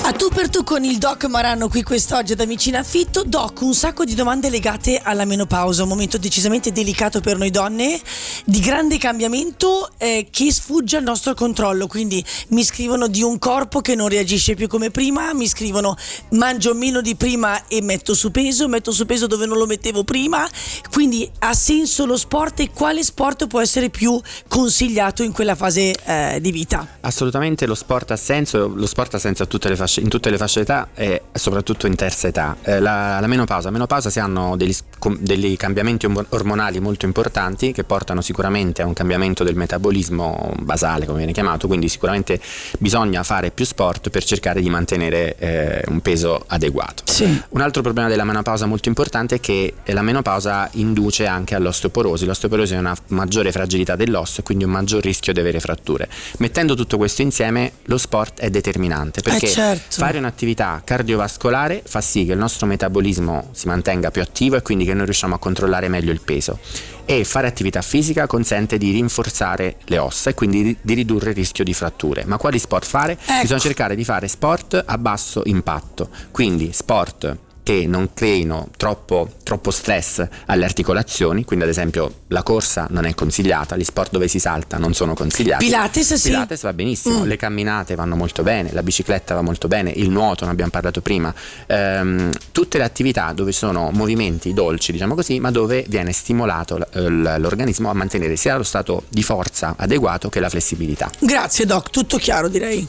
A tu per tu con il Doc Marano qui quest'oggi ad Amici in Affitto. Doc, un sacco di domande legate alla menopausa, un momento decisamente delicato per noi donne, di grande cambiamento che sfugge al nostro controllo. Quindi mi scrivono di un corpo che non reagisce più come prima, mi scrivono mangio meno di prima e metto su peso dove non lo mettevo prima. Quindi ha senso lo sport, e quale sport può essere più consigliato in quella fase di vita? Assolutamente lo sport ha senso a in tutte le fasce d'età e soprattutto in terza età. La menopausa si hanno degli cambiamenti ormonali molto importanti che portano sicuramente a un cambiamento del metabolismo basale, come viene chiamato, quindi sicuramente bisogna fare più sport per cercare di mantenere un peso adeguato. Sì. Un altro problema della menopausa molto importante è che la menopausa induce anche all'osteoporosi. L'osteoporosi è una maggiore fragilità dell'osso e quindi un maggior rischio di avere fratture. Mettendo tutto questo insieme, lo sport è determinante, perché certo. fare un'attività cardiovascolare fa sì che il nostro metabolismo si mantenga più attivo e quindi che noi riusciamo a controllare meglio il peso, e fare attività fisica consente di rinforzare le ossa e quindi di ridurre il rischio di fratture. Ma quali sport fare? Ecco. Bisogna cercare di fare sport a basso impatto, quindi sport che non creino troppo stress alle articolazioni, quindi ad esempio la corsa non è consigliata, gli sport dove si salta non sono consigliati. Pilates va benissimo, le camminate vanno molto bene, la bicicletta va molto bene, il nuoto ne abbiamo parlato prima, tutte le attività dove sono movimenti dolci, diciamo così, ma dove viene stimolato l'organismo a mantenere sia lo stato di forza adeguato che la flessibilità. Grazie Doc, tutto chiaro direi.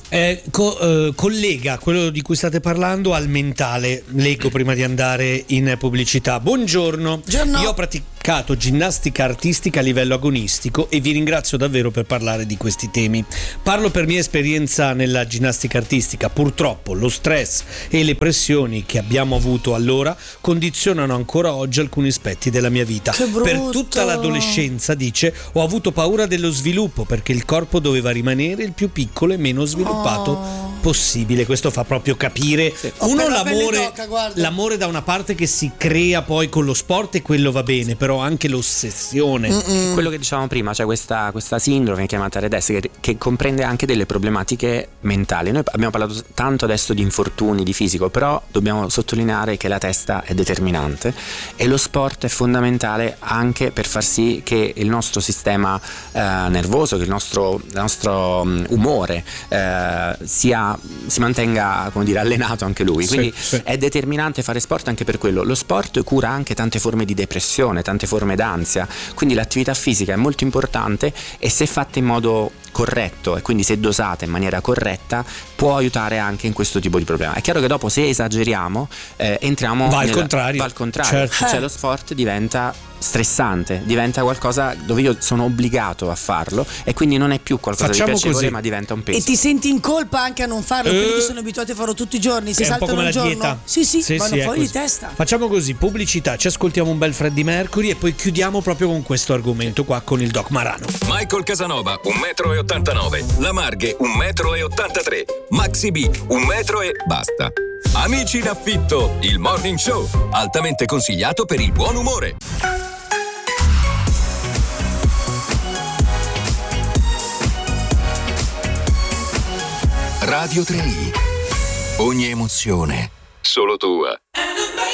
Collega quello di cui state parlando al mentale. Leggo prima di andare in pubblicità. Buongiorno. Io ho praticato ginnastica artistica a livello agonistico e vi ringrazio davvero per parlare di questi temi. Parlo per mia esperienza nella ginnastica artistica. Purtroppo lo stress e le pressioni che abbiamo avuto allora condizionano ancora oggi alcuni aspetti della mia vita. Che brutto. Per tutta l'adolescenza, dice, ho avuto paura dello sviluppo perché il corpo doveva rimanere il più piccolo e meno sviluppato possibile. Questo fa proprio capire uno l'amore da una parte che si crea poi con lo sport, e quello va bene, però anche l'ossessione. Quello che dicevamo prima, cioè questa sindrome chiamata RED-S che comprende anche delle problematiche mentali. Noi abbiamo parlato tanto adesso di infortuni, di fisico, però dobbiamo sottolineare che la testa è determinante e lo sport è fondamentale anche per far sì che il nostro sistema nervoso, che il nostro umore si mantenga, come dire, allenato anche lui. Quindi è determinante fare sport anche per quello. Lo sport cura anche tante forme di depressione, tante forme d'ansia, quindi l'attività fisica è molto importante, e se fatta in modo corretto e quindi se dosata in maniera corretta può aiutare anche in questo tipo di problema. È chiaro che dopo, se esageriamo, entriamo va al contrario. Certo. Cioè lo sport diventa stressante, diventa qualcosa dove io sono obbligato a farlo e quindi non è più qualcosa di piacevole, così, ma diventa un peso. E ti senti in colpa anche a non farlo, quelli che sono abituati a farlo tutti i giorni, si saltano un giorno. Dieta. Sì, vanno fuori di testa. Facciamo così, pubblicità, ci ascoltiamo un bel Freddie Mercury e poi chiudiamo proprio con questo argomento qua con il Doc Marano. Michael Casanova 1,89 m, La Marghe 1,83 m, Maxi B 1 metro e basta. Amici in Affitto, il morning show, altamente consigliato per il buon umore. Radio 3i, ogni emozione solo tua.